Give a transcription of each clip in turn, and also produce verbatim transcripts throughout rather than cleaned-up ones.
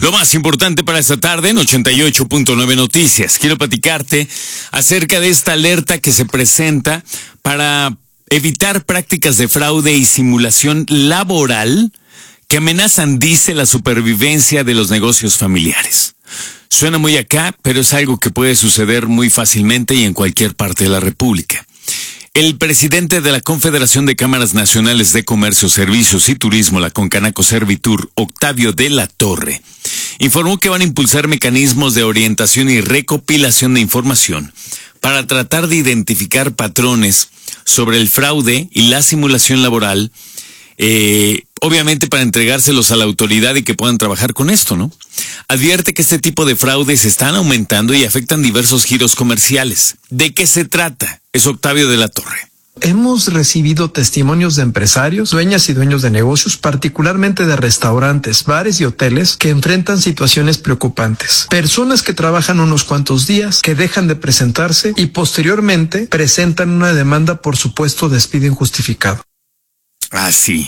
Lo más importante para esta tarde en ochenta y ocho punto nueve Noticias. Quiero platicarte acerca de esta alerta que se presenta para evitar prácticas de fraude y simulación laboral que amenazan, dice, la supervivencia de los negocios familiares. Suena muy acá, pero es algo que puede suceder muy fácilmente y en cualquier parte de la República. El presidente de la Confederación de Cámaras Nacionales de Comercio, Servicios y Turismo, la Concanaco Servitur, Octavio de la Torre, informó que van a impulsar mecanismos de orientación y recopilación de información para tratar de identificar patrones sobre el fraude y la simulación laboral, eh, obviamente para entregárselos a la autoridad y que puedan trabajar con esto, ¿no? Advierte que este tipo de fraudes están aumentando y afectan diversos giros comerciales. ¿De qué se trata? Es Octavio de la Torre. Hemos recibido testimonios de empresarios, dueñas y dueños de negocios, particularmente de restaurantes, bares y hoteles, que enfrentan situaciones preocupantes. Personas que trabajan unos cuantos días, que dejan de presentarse y posteriormente presentan una demanda por supuesto despido injustificado. Así.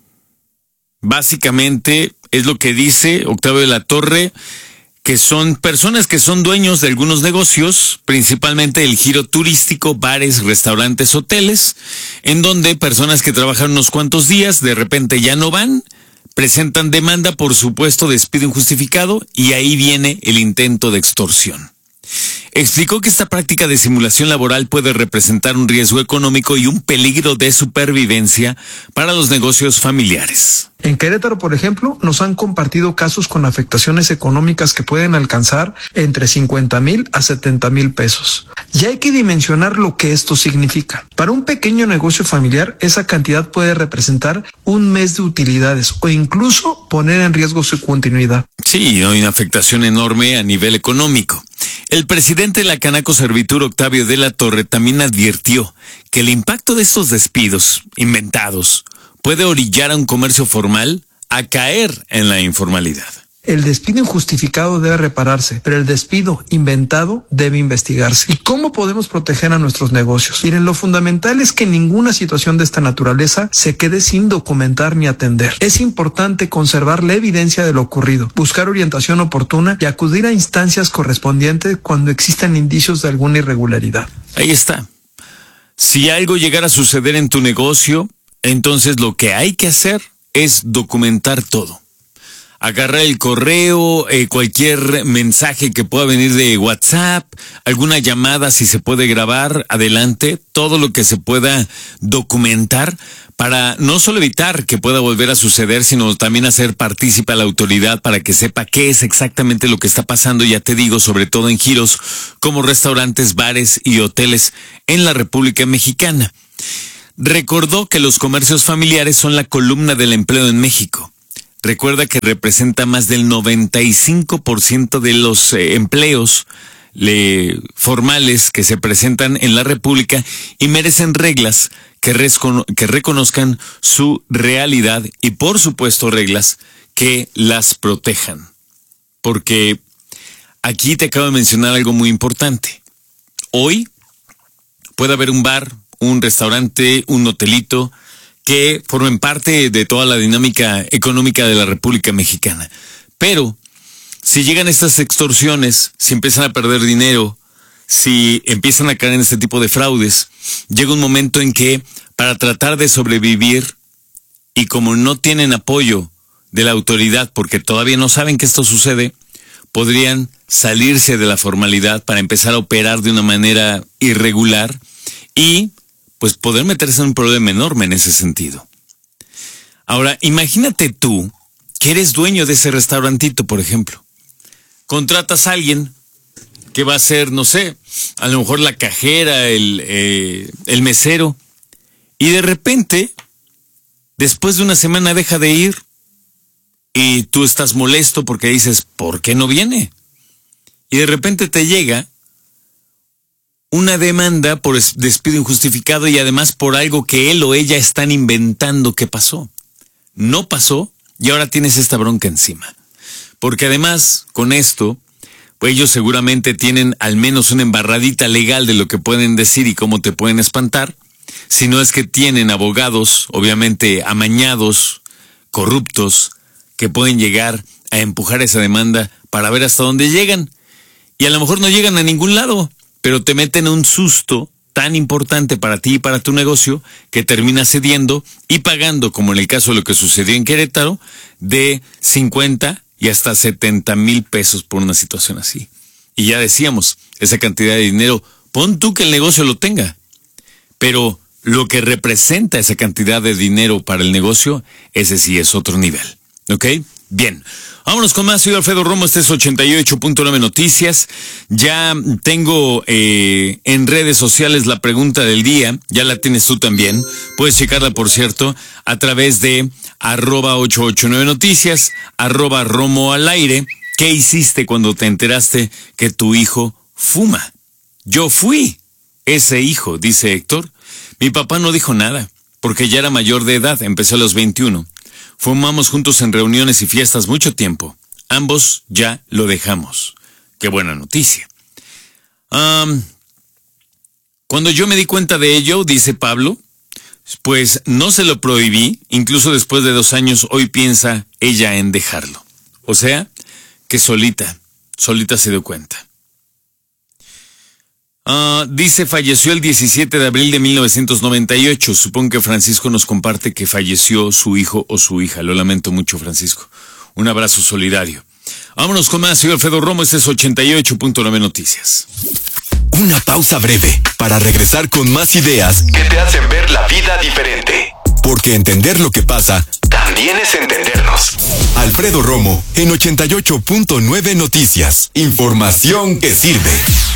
Básicamente es lo que dice Octavio de la Torre, que son personas que son dueños de algunos negocios, principalmente el giro turístico, bares, restaurantes, hoteles, en donde personas que trabajan unos cuantos días de repente ya no van, presentan demanda por supuesto despido injustificado y ahí viene el intento de extorsión. Explicó que esta práctica de simulación laboral puede representar un riesgo económico y un peligro de supervivencia para los negocios familiares. En Querétaro, por ejemplo, nos han compartido casos con afectaciones económicas que pueden alcanzar entre cincuenta mil a setenta mil pesos. Y hay que dimensionar lo que esto significa. Para un pequeño negocio familiar, esa cantidad puede representar un mes de utilidades o incluso poner en riesgo su continuidad. Sí, hay una afectación enorme a nivel económico. El presidente de la Canaco Servitur, Octavio de la Torre, también advirtió que el impacto de estos despidos inventados puede orillar a un comercio formal a caer en la informalidad. El despido injustificado debe repararse, pero el despido inventado debe investigarse. ¿Y cómo podemos proteger a nuestros negocios? Miren, lo fundamental es que ninguna situación de esta naturaleza se quede sin documentar ni atender. Es importante conservar la evidencia de lo ocurrido, buscar orientación oportuna y acudir a instancias correspondientes cuando existan indicios de alguna irregularidad. Ahí está. Si algo llegara a suceder en tu negocio, entonces lo que hay que hacer es documentar todo. Agarrar el correo, eh, cualquier mensaje que pueda venir de WhatsApp, alguna llamada si se puede grabar, adelante, todo lo que se pueda documentar para no solo evitar que pueda volver a suceder, sino también hacer partícipe a la autoridad para que sepa qué es exactamente lo que está pasando, ya te digo, sobre todo en giros como restaurantes, bares y hoteles en la República Mexicana. Recordó que los comercios familiares son la columna del empleo en México. Recuerda que representa más del noventa y cinco por ciento de los eh, empleos le, formales que se presentan en la República y merecen reglas que, rescono, que reconozcan su realidad y, por supuesto, reglas que las protejan. Porque aquí te acabo de mencionar algo muy importante. Hoy puede haber un bar, un restaurante, un hotelito que formen parte de toda la dinámica económica de la República Mexicana. Pero si llegan estas extorsiones, si empiezan a perder dinero, si empiezan a caer en este tipo de fraudes, llega un momento en que para tratar de sobrevivir y como no tienen apoyo de la autoridad porque todavía no saben que esto sucede, podrían salirse de la formalidad para empezar a operar de una manera irregular y pues poder meterse en un problema enorme en ese sentido. Ahora, imagínate tú que eres dueño de ese restaurantito, por ejemplo. Contratas a alguien que va a ser, no sé, a lo mejor la cajera, el, eh, el mesero, y de repente, después de una semana deja de ir, y tú estás molesto porque dices, ¿por qué no viene? Y de repente te llega una demanda por despido injustificado y además por algo que él o ella están inventando que pasó. No pasó y ahora tienes esta bronca encima. Porque además, con esto, pues ellos seguramente tienen al menos una embarradita legal de lo que pueden decir y cómo te pueden espantar. Si no es que tienen abogados, obviamente amañados, corruptos, que pueden llegar a a empujar esa demanda para ver hasta dónde llegan. Y a lo mejor no llegan a ningún lado, pero te meten un susto tan importante para ti y para tu negocio que terminas cediendo y pagando, como en el caso de lo que sucedió en Querétaro, de cincuenta y hasta setenta mil pesos por una situación así. Y ya decíamos, esa cantidad de dinero, pon tú que el negocio lo tenga, pero lo que representa esa cantidad de dinero para el negocio, ese sí es otro nivel. ¿Ok? Bien. Vámonos con más. Soy Alfredo Romo, este es ochenta y ocho punto nueve Noticias. Ya tengo eh, en redes sociales la pregunta del día. Ya la tienes tú también. Puedes checarla, por cierto, a través de arroba ochocientos ochenta y nueve Noticias, arroba Romo al aire. ¿Qué hiciste cuando te enteraste que tu hijo fuma? Yo fui ese hijo, dice Héctor. Mi papá no dijo nada, porque ya era mayor de edad, empecé a los veintiuno. Fumamos juntos en reuniones y fiestas mucho tiempo. Ambos ya lo dejamos. Qué buena noticia. Um, cuando yo me di cuenta de ello, dice Pablo, pues no se lo prohibí, incluso después de dos años, hoy piensa ella en dejarlo. O sea, que solita, solita se dio cuenta. Uh, dice, falleció el diecisiete de abril de mil novecientos noventa y ocho. Supongo que Francisco nos comparte que falleció su hijo o su hija. Lo lamento mucho, Francisco. Un abrazo solidario. Vámonos con más. Soy Alfredo Romo. Este es ochenta y ocho punto nueve Noticias. Una pausa breve para regresar con más ideas que te hacen ver la vida diferente. Porque entender lo que pasa también es entendernos. Alfredo Romo en ochenta y ocho punto nueve Noticias. Información que sirve.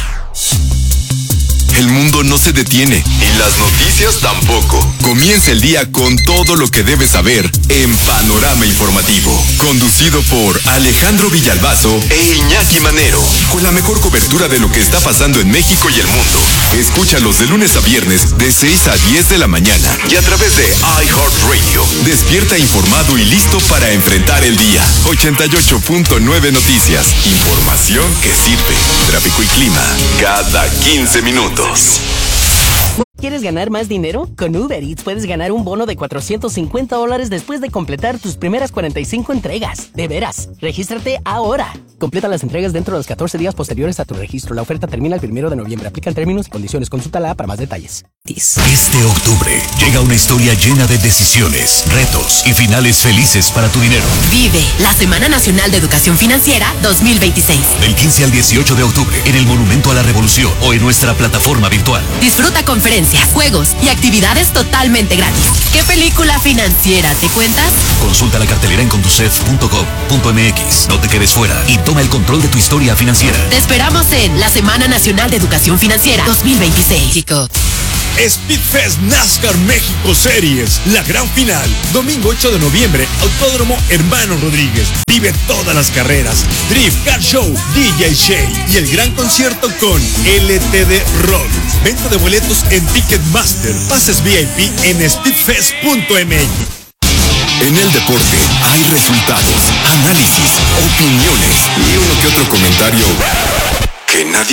El mundo no se detiene y las noticias tampoco. Comienza el día con todo lo que debes saber en Panorama Informativo. Conducido por Alejandro Villalbazo e Iñaki Manero. Con la mejor cobertura de lo que está pasando en México y el mundo. Escúchalos de lunes a viernes de seis a diez de la mañana. Y a través de iHeartRadio. Despierta informado y listo para enfrentar el día. ochenta y ocho punto nueve Noticias. Información que sirve. Tráfico y clima cada quince minutos. ¿Quieres ganar más dinero? Con Uber Eats puedes ganar un bono de cuatrocientos cincuenta dólares después de completar tus primeras cuarenta y cinco entregas. De veras, regístrate ahora. Completa las entregas dentro de los catorce días posteriores a tu registro. La oferta termina el primero de noviembre. Aplican términos y condiciones. Consúltala para más detalles. Este octubre llega una historia llena de decisiones, retos y finales felices para tu dinero. Vive la Semana Nacional de Educación Financiera dos mil veintiséis. Del quince al dieciocho de octubre en el Monumento a la Revolución o en nuestra plataforma virtual. Disfruta conferencias, juegos y actividades totalmente gratis. ¿Qué película financiera te cuentas? Consulta la cartelera en conducef punto gov punto mx. No te quedes fuera y toma el control de tu historia financiera. Te esperamos en la Semana Nacional de Educación Financiera dos mil veintiséis. Chico. Speedfest NASCAR México Series, la gran final, domingo ocho de noviembre, Autódromo Hermanos Rodríguez. Vive todas las carreras, Drift, Car Show, D J Shay y el gran concierto con L T D Rock. Venta de boletos en Ticketmaster, pases V I P en speedfest punto m x. En el deporte hay resultados, análisis, opiniones y uno que otro comentario que nadie